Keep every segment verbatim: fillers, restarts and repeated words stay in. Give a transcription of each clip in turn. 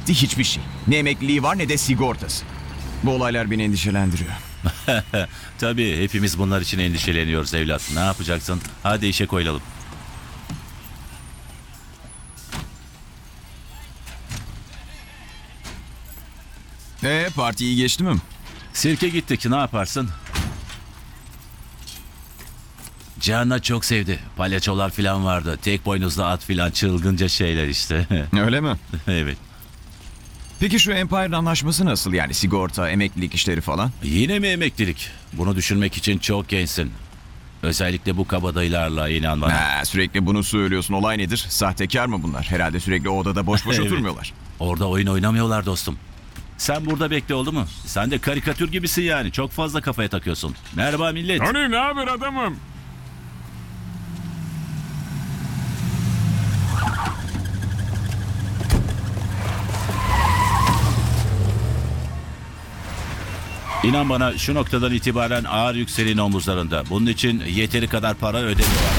etti? Hiçbir şey. Ne emekliliği var ne de sigortası. Bu olaylar beni endişelendiriyor. Tabii hepimiz bunlar için endişeleniyoruz evlat. Ne yapacaksın? Hadi işe koyulalım. Ee, parti iyi geçti mi? Sirke gittik, ne yaparsın? Cihan'la çok sevdi. Palyaçolar falan vardı. Tek boynuzlu at falan, çılgınca şeyler işte. Öyle mi? Evet. Peki şu Empire anlaşması nasıl? Yani sigorta, emeklilik işleri falan? Yine mi emeklilik? Bunu düşünmek için çok gençsin. Özellikle bu kabadayılarla, inan bana. Ha, sürekli bunu söylüyorsun. Olay nedir? Sahtekar mı bunlar? Herhalde sürekli o odada boş boş Evet. oturmuyorlar. Orada oyun oynamıyorlar dostum. Sen burada bekle, oldu mu? Sen de karikatür gibisin yani. Çok fazla kafaya takıyorsun. Merhaba millet. Hani ne haber adamım? İnan bana, şu noktadan itibaren ağır yükselin omuzlarında. Bunun için yeteri kadar para ödemiyorlar.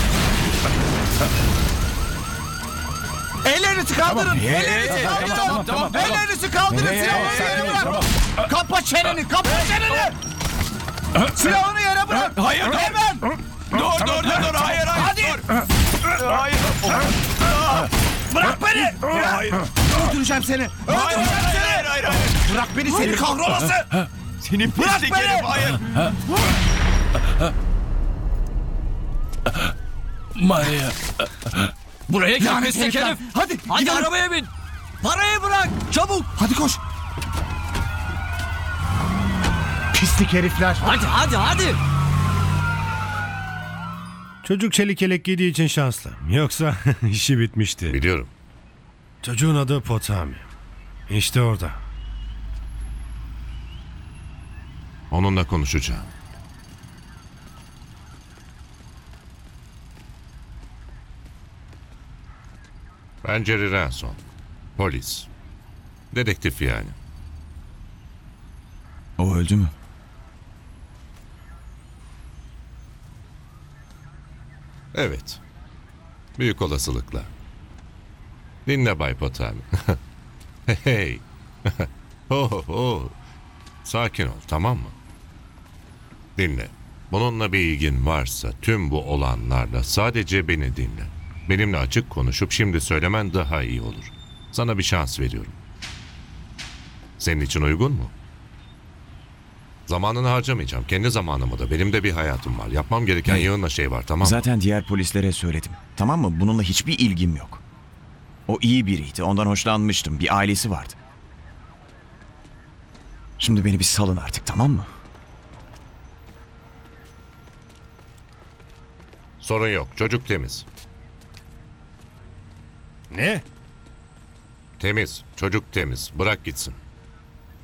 Ellerinizi kaldırın. Ellerinizi kaldırın. tamam, tamam, tamam. Ellerinizi kaldırın. Hey, hey, Silahını hey, yere sakin ol, bırak. Kapa çeneni. Kapa çeneni. Silahını yere bırak. Hayır, dur. Hemen. Dur, dur, dur, dur. Hayır, hayır. Hadi. Dur. Hayır. Bırak beni. Hayır. Öldüreceğim seni. Hayır, Öldüreceğim hayır, seni. hayır, hayır, hayır. Bırak beni seni kahrolası. Seni Bırak pislik beni. herif. Hayır. Maria. Buraya gel Lanet pislik herifler. herif. Hadi. Hadi gidelim. arabaya bin. Parayı bırak. Çabuk. Hadi koş. Pislik herifler. Hadi hadi hadi. Çocuk çelik yelek giydiği için şanslı. Yoksa işi bitmişti. Biliyorum. Çocuğun adı Potami. İşte orada. Onunla konuşacağım. Ben Jerry Ransom. Polis. Dedektif yani. O öldü mü? Evet. Büyük olasılıkla. Dinle Bay Potami. Hey. oh, oh. Sakin ol, tamam mı? Dinle. Bununla bir ilgin varsa tüm bu olanlarla sadece beni dinle. Benimle açık konuşup şimdi söylemen daha iyi olur. Sana bir şans veriyorum. Senin için uygun mu? Zamanını harcamayacağım. Kendi zamanımı da. Benim de bir hayatım var. Yapmam gereken Hayır. yığınla şey var, tamam mı? Zaten diğer polislere söyledim. Tamam mı? Bununla hiçbir ilgim yok. O iyi biriydi. Ondan hoşlanmıştım. Bir ailesi vardı. Şimdi beni bir salın artık, tamam mı? Sorun yok. Çocuk temiz. Ne? Temiz. Çocuk temiz. Bırak gitsin.